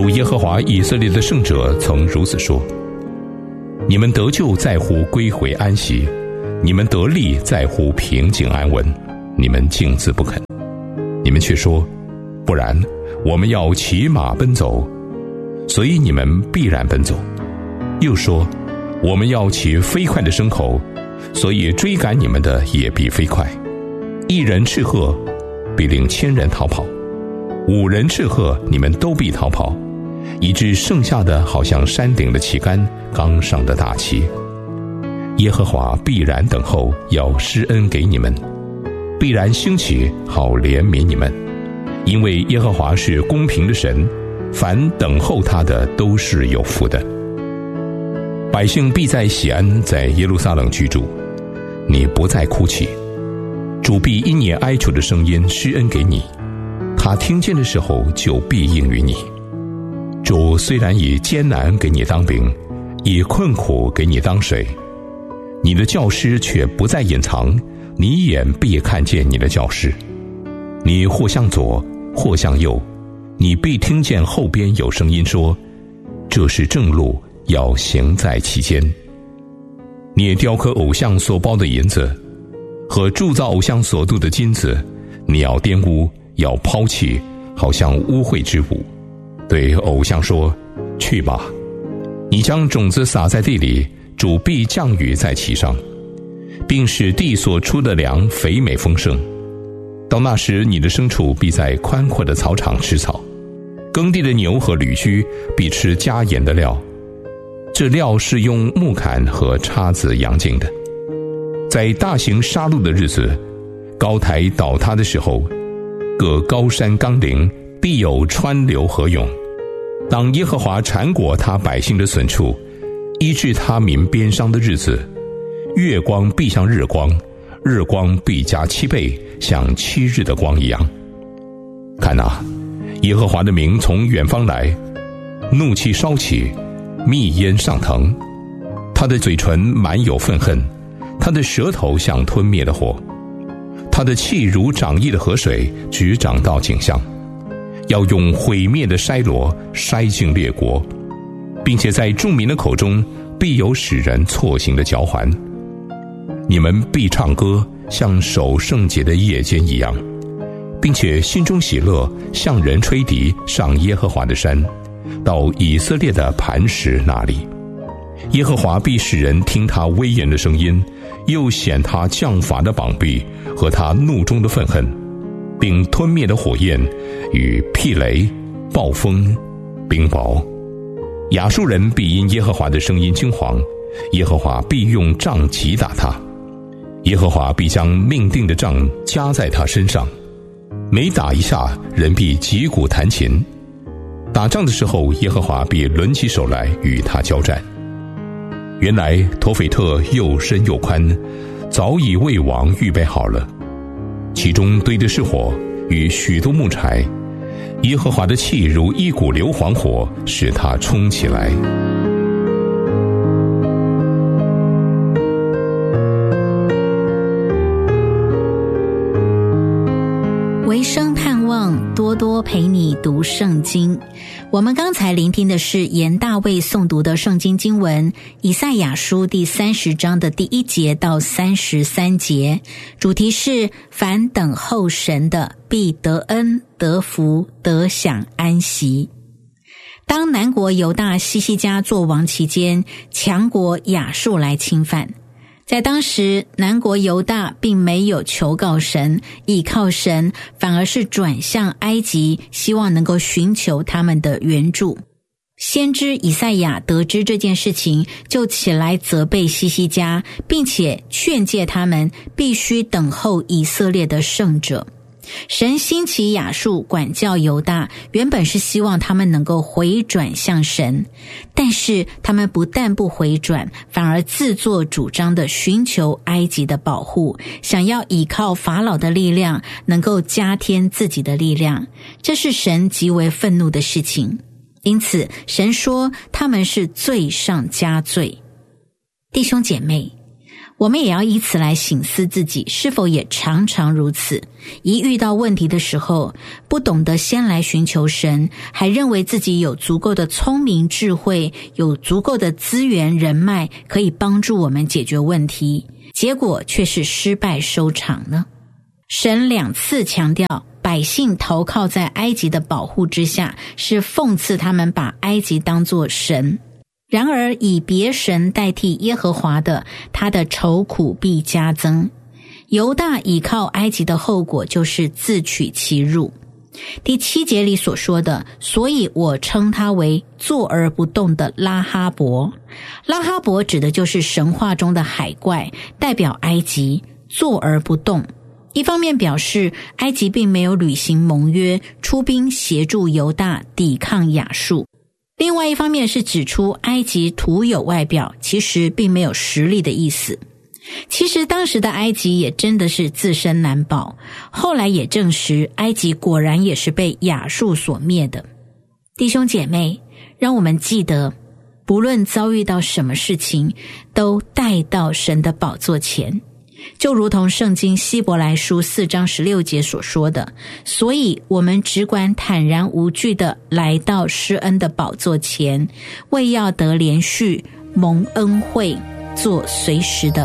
主耶和华以色列的圣者曾如此说：你们得救在乎归回安息，你们得力在乎平静安稳，你们竟自不肯。你们却说，不然，我们要骑马奔走，所以你们必然奔走。又说，我们要骑飞快的牲口，所以追赶你们的也必飞快。一人斥喝，必令千人逃跑；5人斥喝，你们都必逃跑，以致剩下的好像山顶的旗杆，刚上的大旗。耶和华必然等候，要施恩给你们，必然兴起，好怜悯你们。因为耶和华是公平的神，凡等候他的都是有福的。百姓必在喜安，在耶路撒冷居住，你不再哭泣。主必因你哀求的声音施恩给你，他听见的时候就必应于你。主虽然以艰难给你当饼，以困苦给你当水，你的教师却不再隐藏，你眼必看见你的教师。你或向左，或向右，你必听见后边有声音说，这是正路，要行在其间。你也雕刻偶像所包的银子，和铸造偶像所镀的金子，你要玷污，要抛弃，好像污秽之物。对偶像说，去吧，你将种子撒在地里，主必降雨在其上，并使地所出的粮肥美丰盛。到那时，你的牲畜必在宽阔的草场吃草，耕地的牛和驴驹必吃加盐的料，这料是用木砍和叉子扬净的。在大型杀戮的日子，高台倒塌的时候，各高山冈陵必有川流河涌。当耶和华缠裹他百姓的损处，医治他民鞭伤的日子，月光必像日光，日光必加7倍，像7日的光一样。看哪，耶和华的名从远方来，怒气烧起，密烟上腾，他的嘴唇满有愤恨，他的舌头像吞灭的火，他的气如涨溢的河水，直涨到颈项，要用毁灭的筛箩筛尽列国，并且在众民的口中必有使人错行的嚼环。你们必唱歌，像守圣节的夜间一样，并且心中喜乐，向人吹笛，上耶和华的山，到以色列的磐石那里。耶和华必使人听他威严的声音，又显他降罚的膀臂和他怒中的愤恨，并吞灭的火焰与霹雷、暴风、冰雹。亚述人必因耶和华的声音惊惶，耶和华必用杖击打他，耶和华必将命定的杖加在他身上，每打一下，人必击鼓弹琴。打仗的时候，耶和华必抡起手来与他交战。原来陀斐特又深又宽，早已为王预备好了，其中堆的是火与许多木柴，耶和华的气如一股硫磺火，使它冲起来。 唯生盼望，多多陪你读圣经。我们刚才聆听的是严大卫诵读的圣经经文，以赛亚书第30章的第1节到33节，主题是凡等候神的必得恩、得福、得享安息。当南国犹大西西家作王期间，强国亚述来侵犯，在当时南国犹大并没有求告神，倚靠神，反而是转向埃及，希望能够寻求他们的援助。先知以赛亚得知这件事情，就起来责备西西家，并且劝诫他们必须等候以色列的圣者。神兴起亚述管教犹大，原本是希望他们能够回转向神，但是他们不但不回转，反而自作主张的寻求埃及的保护，想要依靠法老的力量，能够加添自己的力量，这是神极为愤怒的事情。因此神说他们是罪上加罪。弟兄姐妹， 我们也要以此来省思自己是否也常常如此，一遇到问题的时候，不懂得先来寻求神，还认为自己有足够的聪明智慧，有足够的资源人脉可以帮助我们解决问题，结果却是失败收场呢？神2次强调百姓投靠在埃及的保护之下，是讽刺他们把埃及当作神。然而以别神代替耶和华的，他的愁苦必加增。犹大倚靠埃及的后果就是自取其辱。第7节里所说的，所以我称他为坐而不动的拉哈伯。拉哈伯指的就是神话中的海怪，代表埃及坐而不动。一方面表示埃及并没有履行盟约，出兵协助犹大抵抗亚述。另外一方面是指出埃及徒有外表，其实并没有实力的意思。其实当时的埃及也真的是自身难保，后来也证实埃及果然也是被亚述所灭的。弟兄姐妹，让我们记得，不论遭遇到什么事情，都带到神的宝座前。就如同圣经希伯来书4章16节所说的，所以我们只管坦然无惧地来到施恩的宝座前，为要得连续蒙恩惠，做随时的